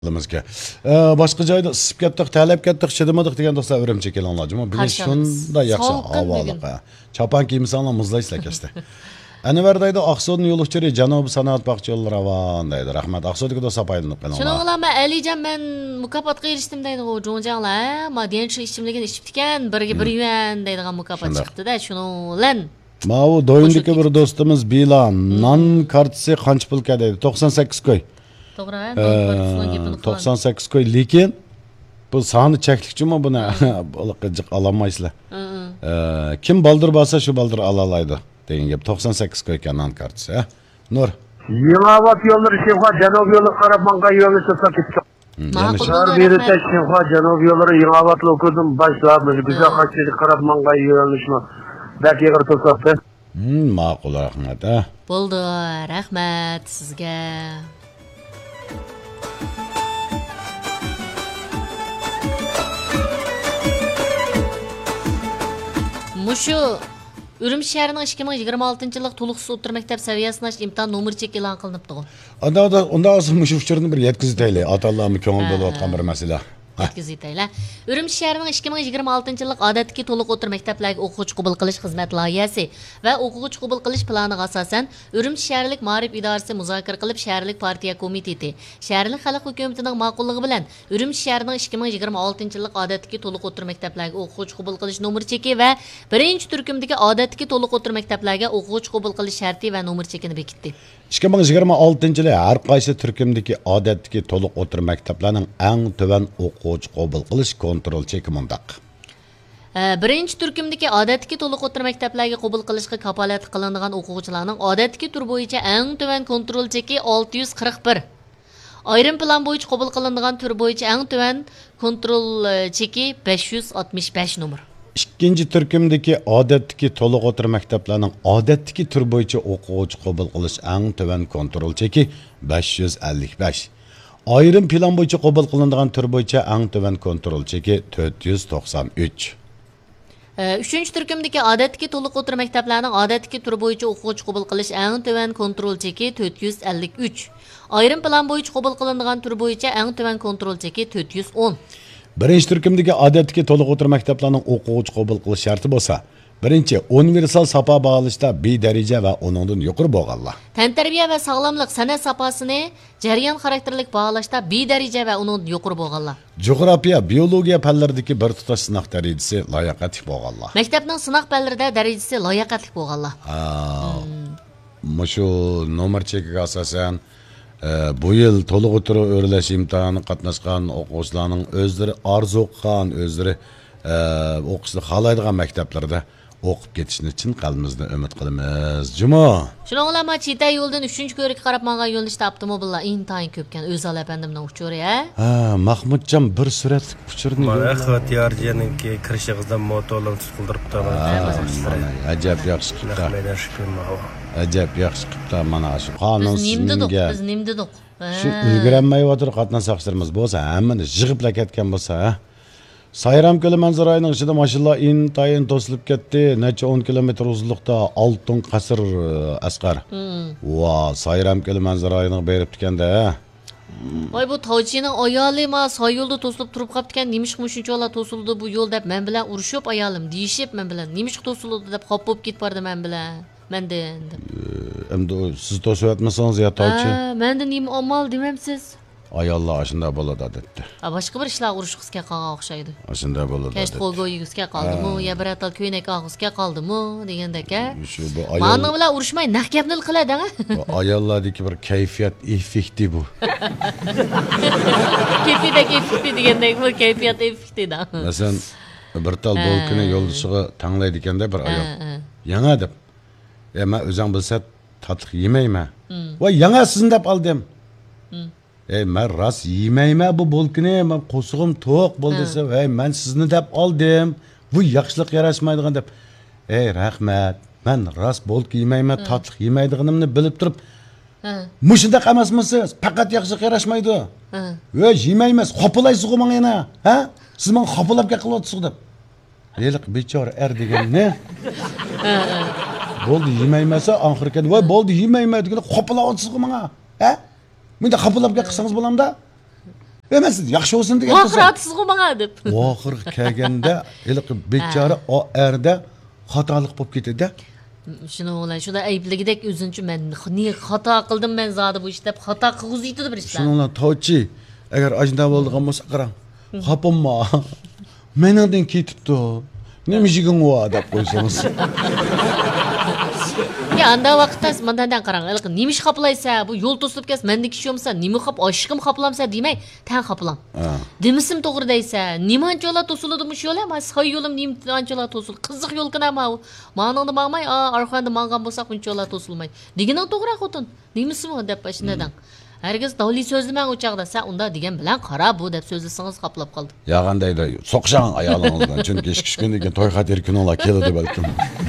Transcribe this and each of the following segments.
Limizga. Boshqa joyda isib ketdik, talab ketdik, chidimadik degan do'stlar Urumchi kelinglarmi? Bugun shunda yaxshi havolik. Chapan kiyimsanglar muzlaysizlar kechda. Anvardayda Oqsuv yo'lovchilari Janubiy sanoat bog'cha yo'llari ravon deydi. Rahmat. Oqsuvga do'stlar paylanib qolinglar. Shuni bilan Alijon men mukofotga erishdim deydi u jo'njanglar. Madenchi ichimligini ichib ekan, birga 1 yuan deydigan mukofot chiqdi-da, shuni bilan. Mau do'yindagi bir do'stimiz Bilan non kartasi qancha pulga deydi? 98 qo'y. To'g'ri, 98 qo'y, lekin bu soni cheklikchimi buni jiq ololmaysizlar. Kim baldir bo'lsa shu baldir olalaydi degan gap. 98 qo'y ekan non kartasi, Nur. Yeng'avat yo'llari Shimxo Janubiy yo'li qarab manga yo'lni so'zlab ketdi. Berita Shimxo Janubiy yo'llari Yeng'avat o'qidim boshlab, güzel qachilik qarab manga yo'lnishni bak yig'ir to'satdi. Ma'qul, rahmat. Bo'ldi, rahmat sizga. Mushu Urumchi shahrining 2026-yillik to'liqsiz o'rta maktab saviyasini imtihon nomeri chek e'lon qilinibdi. Unda hozir mushu uchurni bir yetkazaylik. Ota-onlarni ko'ngil bo'layotgan bir masala. Yetkazaylik. Urumchi shahrining 2026-yillik odatdagi to'liq o'rta maktablarga o'quvchi qabul qilish xizmat loyihasi va o'quvchi qabul qilish planiga asosan Urumchi shaharlik ma'rif idorasi muzokara qilib, shaharlik partiya komiteti, shaharlik xalq hukumatining ma'qulligi bilan Urumchi shahrining 2026-yillik odatdagi to'liq o'rta maktablarga o'quvchi qabul qilish nomer cheki va birinchi turkumdagi odatdagi to'liq o'rta maktablarga o'quvchi qabul qilish sharti va nomer chekini bekitdi. 2026-yil har qaysi turkumdagi odatdagi to'liq o'rta maktablarning eng tuvan o'quvchi qabul qilish kontrol cheki mundaq. Birinchi turkumdagi odatdagi to'liq o'rta maktablarga qabul qilishga kafolat qilinadigan o'quvchilarning odatdagi tur bo'yicha eng tuvan kontrol cheki 641. Ayrim plan bo'yicha qabul qilinadigan tur bo'yicha eng tuvan kontrol cheki 565 nomer. Ikkinchi turkumdagi odatdagi to'liq o'rta maktablarning odatdagi tur bo'yicha o'quvchi qabul qilish eng tuvan kontrol cheki 555. Ayrim plan bo'yicha qabul qilinadigan tur bo'yicha eng tuvan kontrol cheki 493. Uchinchi turkumdagi odatdagi to'liq o'rta maktablarning odatdagi tur bo'yicha o'quvchi qabul qilish eng tuvan kontrol cheki 453. Ayrim plan bo'yicha qabul qilinadigan tur bo'yicha eng tuvan kontrol cheki 410. Birinchi turkumdagi odatdagi to'liq o'rta maktablarning o'quvchi qabul qilish sharti bo'lsa, birinchi universal sapa bag'ilishda B daraja va uningdan yuqori bo'lganlar. Tantarbiya va sog'lomlik san'at sapasini jarayon xarakterlik bag'ilashda B daraja va uningdan yuqori bo'lganlar. Jo'g'rafiya, biologiya fanlaridagi bir tutash sinaq darajasi layoqatli bo'lganlar. Maktabning sinaq fanlarida darajasi layoqatli bo'lganlar. Mushu nomer chekiga asosan bu yil to'liq o'tira o'rlash imtihoni qatnashgan o'quvchilarning o'zlari orzu qilgan, o'zlari o'qishni xohlaydigan maktablarda o'qib ketishni chin qalbimizdan umid qilamiz. Jumo. Shuni olama chita yo'ldan 3-ko'rikka qarab menga yo'lni topdim billah. Intayin ko'pkan o'zal apandimdan uchur ya. Mahmudjon bir suratlik uchurni. Mana Xotiyarjininki kirishingizdan motorlarni tutqildiribdi. Ajab yaxshi qilibdi. Ajab yaxshi qilibdi mana shu qonun sizga. Biz nim dedik. Shu ulgurolmayotib qatnashchilarimiz bo'lsa, hammani yig'iblab ketgan bo'lsa, Sayram ko'li manzarasining ichida mashalla intayin to'silib ketdi. Necha 10 kilometr uzunlikda Oltin qasr Asqar. Va Sayram ko'li manzarasining berib tikanda. Voy bu tovchining ayoli ma soy yo'lda to'silib turib qopgan. Nimishq shunchalar to'sildi bu yo'l deb men bilan urushib ayolim deyishib men bilan nimishq to'sildi deb qop bo'lib ketib bordi men bilan. Menden. Endi siz to'sayotmasangiz ya tovchi. Menda nima amal demamsiz? Ayollar shunda bo'ladi debdi. Boshqa bir ishlar urishqizga qolgan o'xshaydi. Shunda bo'ladi. Kech qo'lga yigizga qoldimi, ya bir atal ko'ynak og'izga qoldimi degandaka. Shu bu ayol. Ma'no bilan urishmay naq gapni qiladi-a? Bu ayollardagi bir kayfiyat effekti bu. Kayfiyat degandek bu kayfiyat effektida. Masalan, bir tal bolkini yo'ldishiga tanglaydi ekanda bir ayol. Yana deb. Men o'zing bilsa tatliq yemayman. Voy yana sizni deb oldim. Men rast yemayman bu bolkini, men qo'sig'im to'q bo'ldi desa, men sizni deb oldim. Bu yaxshilik yarashmaydigan deb. Rahmat. Men rast bolk yemayman, tatliq yemaydiganimni bilib turib, mushunda emasmisiz? Faqat yaxshilik yarashmaydi. Yemaymiz, xopilaysiz menga yana. Siz men xopilabga qilyapsiz deb. Yeliq bechora deganni. Bo'ldi yemaymansa oxirgi voy bo'ldi yemayman degan xopilayapsiz menga. Menda xapilabga qilsangiz bo'lamda? Emas, yaxshi olsun degan Oxiratisiz qo'maga deb. Oxir kelganda, iliq bechora o erda xatolik bo'lib ketadi. Shuni o'ylan, shunda aybligidek o'zinchi men ne xato qildim men zodi bu ishda xato qilg'iziydi bir ishlar. Shuni to'chi agar ajda bo'lgan bo'lsa qarang. Xapimma. Mendan ketibdi. Nima jigin u deb qo'ysangiz. Ya anda vaqtda mendan qarang, nima ish xaplaysa, bu yo'l to'sib kes, mendek ish yo'msa, nima xap oshqim xaplamsa demay, tan xaplam. Demisim to'g'ri deysa, nima ancholar to'siladi mush yo'l emas, soy yo'lim nima ancholar to'sil. Qiziq yo'l qilama u. Ma'noni ma'may, arxanda ma'ngan bo'lsa, bunchalar to'silmaydi. Degining to'g'ri xotin. Demisimi deb ashnadan. Herkes davli sözlümen uçakda sen onda digen bilen kara bu dep sözlüsünüz kaplap kaldı. Ya qandayda soqşan ayağınızdan. Çünkü eşkiş gün degen toy xatir gün ola keladi balkim.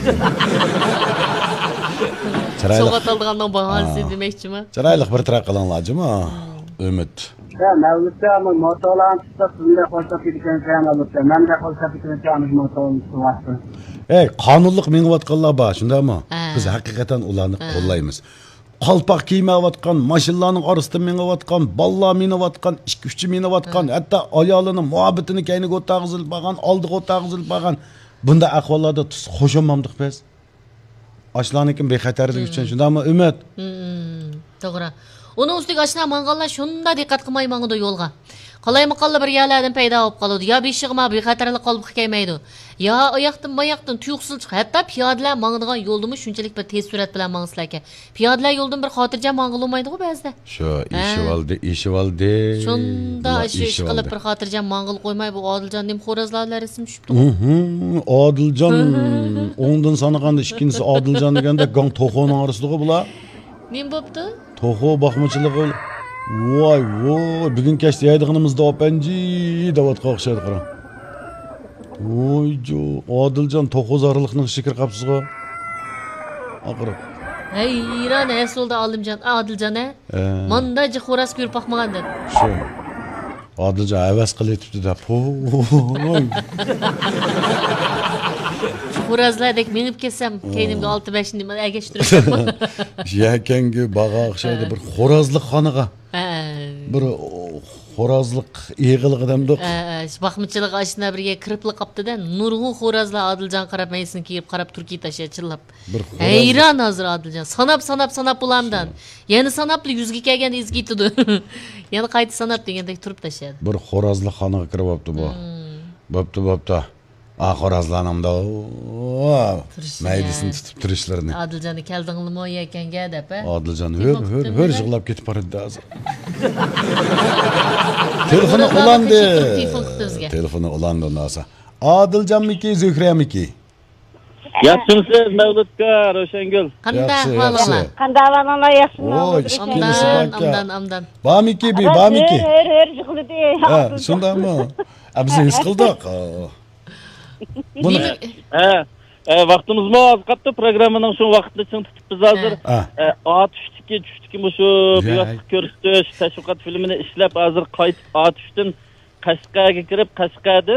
Soğat aldığından bahası demekçi mi? Çıraylık bir tırak qılınlacımı? Ümit. Ya Mevlüt'te ama motorların tutup sizinle koşup gideceğim sen Mevlüt'te. Ben de koşup gideceğim motorun tutup. Qonunluq mengvatqanlar bor, shundaymi? Biz haqiqatan ularni qo'llaymiz. Qalpoq kiymayotgan, mashinalarning orasida mengayotgan, bolalar minayotgan, ishchi minayotgan, hatto ayolining muhabbetini kayniga o'tag'izilib bo'lgan, oldiga o'tag'izilib bo'lgan. Bunda ahvollarda xo'shamamdiq biz. Ashlarnikin bexatarligi uchun shundaymi, Umid? To'g'ri. Onun ustiga ashna manganlar shunda diqqat qilmay mangdi yo'lga. Qalaymi-qalla bir yerlardan paydo bo'lib qoladi. Ya beshig'ima bexatarlik qolib kelmaydi. Ya oyoqdan boyoqdan tuyuqsiz chiq. Hatto piyodalar mangdigan yo'ldimi shunchalik bir tez surat bilan mangizlar ekan. Piyodalar yo'ldan bir xotirjam mangilmaydi-ku ba'zida. Shu ishvoldi. Shunda ish qilib bir xotirjam mangil qo'ymay bu Odiljon nim xo'rozlarlar ism tushibdi. Odiljon. Ondan sanaganda ikkinchisi Odiljon deganda gang to'xoning orasida bular. Nim bo'pti? To'xo baxmachilig'i. Voy, bugun kechda yeydiganimizda opanji davatga o'xshaydi qarang. Voy jo, Odiljon to'xozorliqning shikir qapsizga. Aqirib. Hayron asolda Olimjon, Odiljon a? Manda xo'ras ko'rib boqmagan deb. Shu. Odiljon havas qilyapti deb. Xo'razlardek menib kelsam, keynimga 6-5 nima agashtirib. Yakangi baga o'xshaydi bir xo'razliq xonaga. Bir xo'razliq eg'ilg'i demdik. Baxmichilik ashna birga kiribli qaptida nurg'u xo'razlar Odiljon qarab maysini kiyib qarab Turkiy tashiya chillab. Hayron hozir Odiljon. Sanab bulamdan. Yana sanapli 100 ga kelganda izgitdi. Yana qayta sanab degandek turib tashadi. Bir xo'razliq xonaga kirib olibdi bu. Bo'pti. Xo'razlanimda maydisini tutib turishlarini. Odiljonning keldingmi ekanga deb. Odiljon hur yig'lab ketib boradi hozir. Telefoni ulandi. Telefoni ulandi nasa. Odiljonmiki, Zuhramiki? Yaxshimisiz Mavludka, Ro'shangul? Qanday ahvolingiz? Qanday ahvolingiz? Yaxshimi? Amdan. Bamiki. Yig'ladi. Ha, shundaymi? Biz his qildik. Buni Vaqtimiz oz qoldi, programmaning shu vaqtida ching tutib biz hozir tushdiki shu buyotib ko'rsatish, tashviqot filmini ishlab hozir qaytib Atishdan Qashqarga kirib, Qashqardan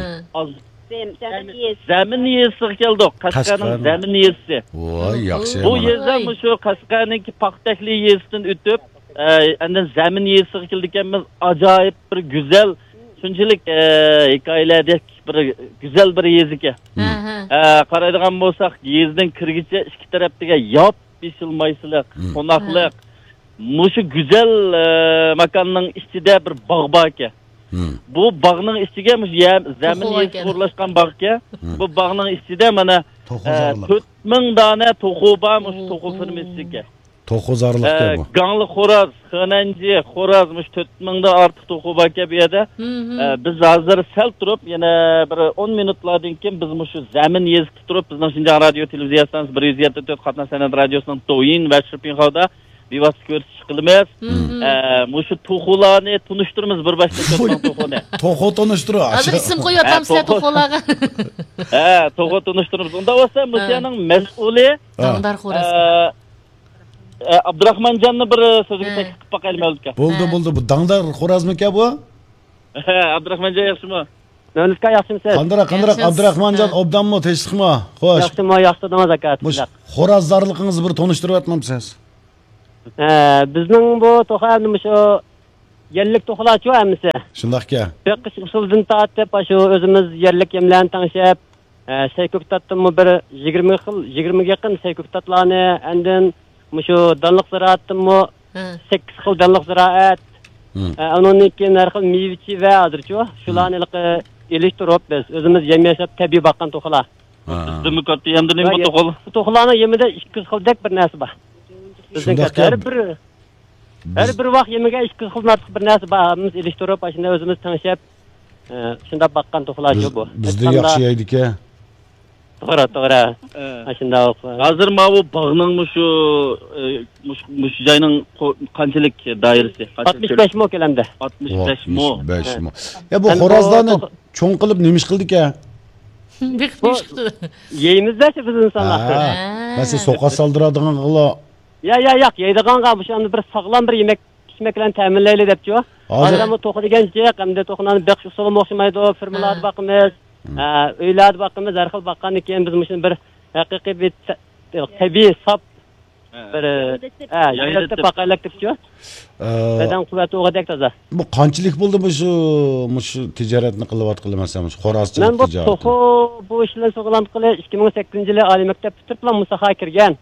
Zamin yesiga keldik. Qashqarning Zamin yesi. Voy, yaxshi. Bu yerda shu Qashqarning paxtakli yesidan o'tib, andan Zamin yesiga keldik-miz, ajoyib bir go'zal shunchalik hikoyalardek bir güzel bir yezike. Qaraydigan bo'lsak, yezning kirgicha ikki tarafiga yop bisilmaysizlik, qonaqlik. Mushu güzel makonning ichida bir bog' bor ekan. Bu bog'ning ichiga zamin yezi o'rlashgan bog' ekan. Bu bog'ning ichida mana 4000 dona to'qu bor, mushu to'qu firmasi ekan. To'xozorlikka bu. Gangli xo'roz, xonanji, xo'roz 4000 dan ortiq to'qu bor ekan bu yerda. Biz hozir sal turib, yana bir 10 minutlardan keyin biz shu zamin yezib turib, bizning Şinjan radio televiziyasidan 107.4 qatna san'at radiosining To'yin va Shirpinxoda bevosita ko'rsatish qilamiz. Shu to'qularni tunishtiramiz bir boshqa to'quni. To'qu tunishtirib. Hozir ism qo'yapmiz sizlar to'qularga. To'qu tunishtiramiz. Unda bo'lsa, Musiyaning mas'uli Dangdar xo'raz. Abdurahmonjonni bir so'ziga taklif qilib qo'yaylik Mavludka. Bo'ldi. Bu Dangdar xo'razmiki bu? Abdurahmonjon yaxshimi? Mavludka yaxshimisiz? Qandarak Abdurahmonjon obdanmi, tinchlikmi? Xo'sh. Yaxshi namoz aka. Xo'razzorligingizni bir tunishtirib o'tmamsiz? Bizning bu to'xamni shu yerlik to'qlachu hamisi. Shundaqka. Beqish usuldan tortib, shu o'zimiz yerlik yemlarni tanishib, sayko'ktatdimi bir 20 ga yaqin sayko'ktatlarni, andin shu danliq ziraatdimi 8 xil danliq ziraat. Onun keyin har xil mevchi va hozirchu shularni elektorib biz o'zimiz yem yashab tabiiy boqqan to'qlar. Bizning katta yemda nima to'qol? Bu to'qlarning yemida 2 xildek bir narsa bor. Bizning katta har bir vaqt yemiga 2 xil bir narsa bor. Biz elektorib shunda o'zimiz tanishib shunda boqqan to'qlar bu. Bizda yaxshi yeydi-ku. To'g'ri. Shunda Hozir ma bu bog'ning shu joyning qanchalik doirasi? 65 mo kelamda. 65 mo. 65 mo. Ya bu xo'rozlarni cho'ng qilib nemish qildik-a? Yeyimizda-chi biz insonlar. Mesela soqa saldiradigan qila. Yo'q, yeydiganqa bu shuni bir sog'lom bir yemek bilan ta'minlaylik debchi. Hozir ham to'q degan jiq, hamda to'qlarni beqish usuli o'xshamaydi, firmalarni boqamiz. Uylarni boqamiz, har xil boqqandan keyin biz shuni bir haqiqiy bir tabiiy sop bir yaylatib boqaylik debchi. Badan quvvati o'g'adek toza. Bu qanchalik bo'ldi shu tijoratni qilyapti masalan, xo'rozchilik tijorati. Bu ishlarni sog'lom qilish 2008-yili oliy maktab bitirib bilan musaha kirgan.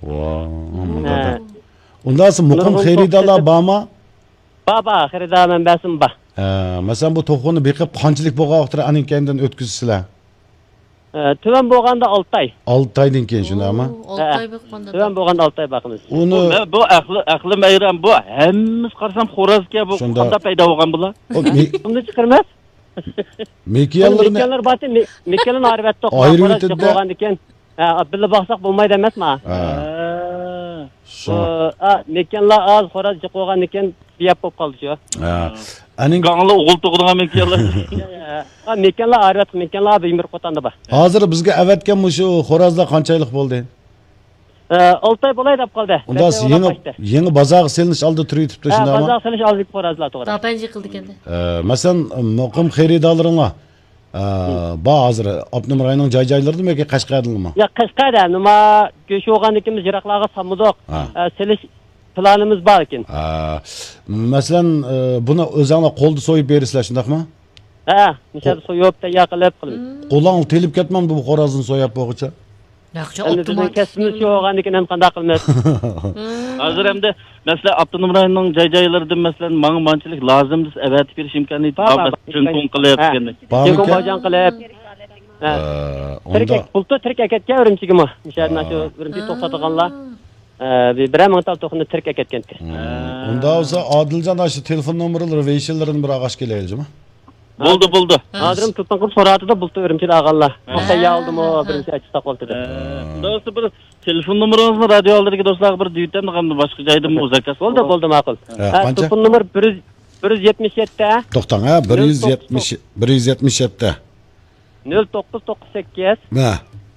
Undan so'ng muqim xaridorlar bormi? Baba, xaridor manbasim bor. Masalan bu to'qoni beqib qanchalik bo'lgan aninkandan o'tkazsizlar? Tuvan bo'lganda 6 oy. 6 oydan keyin shundami? 6 oy bo'lganda. Tuvan bo'lganda 6 oy boqamiz. Bu aqli mayram bu hammamiz qarsam xo'rozga bu qanday paydo bo'lgan bular? Bunda chiqirmas. Mekiyalarni mekiyalarni arvatda qo'ygan ekan. Billa boqsaq bo'lmaydi emasmi? Mekiyalar az xo'roz qo'ygan ekan, biyab bo'lib qoldi-ku. Aning qanlı o'g'il tug'digan mekiyalar. Mekiyalar arvat, mekiyalar bir qotanda bor. Hozir bizga avatgan shu xo'rozlar qanchalik bo'ldi? 6 oy bo'lay deb qoldi. Undan yangi bozorga selinish oldi turibdi shundami? Bozorga selinish oldi xo'rozlar to'g'ri. Tapanji qildi endi. Masalan, muqim xaridorlaringlar hozir Abnum rayonining joy-joylarida yoki Qashqardanmi? Yo'q, Qashqarda, nima go'sh o'g'anligimiz Jiroqlarga samudoq selish planimiz bor ekan. Masalan, buni o'zinglar qo'lda so'yib bersizlar, shundaqmi? Nishada so'yib tayyor qilib qilamiz. Qo'lang telib ketmamdi bu xo'rozni so'yib bo'g'icha. Yaxshi optimal kasbimiz shu o'g'anlikdan ham qanday qilamiz? Hozir hamda masalan Abdunum rayonining joy-joylarida masalan manchilik lozim deb avatib berish imkoni bor. Jinkon qilib ekanlar. Jinkon bajan qilib. Tirk akatga Urumchigimi? Nishadni shu Urumchi to'xtatganlar. Bir mingtal to'qni tirk akatgan. Unda olsa Odiljon shu telefon nomerlari va ishlarini bir ag'ash kelaylikmi? Bo'ldi. Hozir to'pdan qilib so'ratdi, bulta Urumchida ag'anlar. O'xshay oldimi, birinchi aytishda qoldi. Do'stlar bir telefon nomeringizni radio oldidagi do'stlarga bir deytamdi, hamda boshqa joydami o'zakas. Bo'ldi, ma'qul. Telefon nomer 177. To'xtang, 177. 0998. Ha.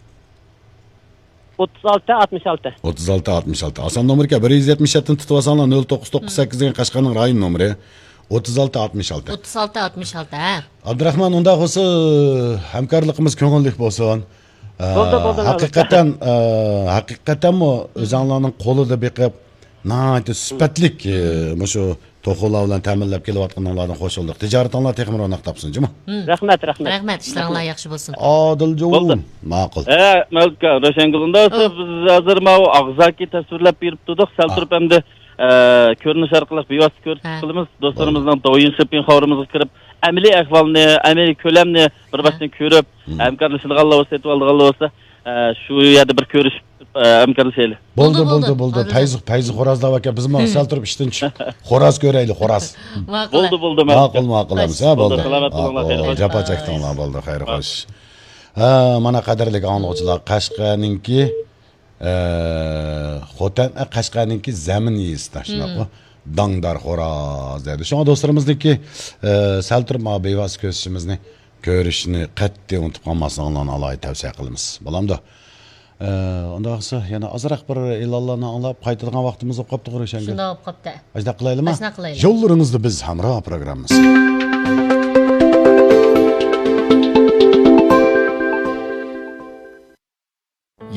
3666. 3666. Asan nomerga 177 ni tutib olsanglar 0998 degan Qashqarning rayon nomeri. 3666. 3666 ha. Abdurahmon unda bo'lsa hamkorligimiz ko'ngillik bo'lsin. Bo'ldi. Haqiqatanmi o'zinglarning qo'lida beqib, nihoyat sifatlik shu to'qolar bilan ta'minlab kelayotganlardan qo'shildik. Tijoratinglar texmiroq topsin-jimi? Rahmat. Rahmat, ishlaringlar yaxshi bo'lsin. Odiljon, ma'qul. Malika, Roshangulinda biz hozir mana og'zaki tasvirlab berib turdik. Sal turib hamda ko'rinish orqali bevosita ko'rsatib qilamiz. Do'stlarimizdan do'yin shopping xorimizga kirib, amaliy ahvolni, amaliy ko'lamni bir boshdan ko'rib, hamkorlashilganlar bo'lsa, aytib bo'lsa, shu yerda bir ko'rish hamkorlashaylik. Bo'ldi. Payzi xo'rozlar aka, biz mana sal turib ishdan tushib, xo'roz ko'raylik, xo'roz. Bo'ldi. Ma'qulamiz, ha, bo'ldi. Japa chekdinglar, bo'ldi, xayr xo'sh. Mana qadrli anglovchilar, Qashqarninki Xotan Qashqarninki zamin yeyisda shunaqa dangdar xo'roz dedi. Shunga do'stlarimizniki sal turib bevosita ko'rishimizni ko'rishni qat'iy unutib qolmasliklarini Alloh tavsiya qilamiz. Bo'lamdi. Unda bo'lsa yana ozroq bir illallohni anglab qaytadigan vaqtimiz bo'lib qolibdi Ro'shanga. Shunda bo'lib qolibdi. Ajda qilaylikmi? Ajda qilaylik. Yo'llaringizda biz hamroh programmamiz.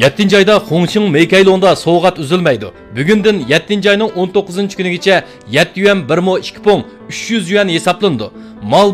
7 ayda Hongqing Meykaylonda soğuğat üzülmeydi. Bugünden 7 ayının 19. günügacha 7 yuan 1,2 pong 300 yuan hesaplandı. Mal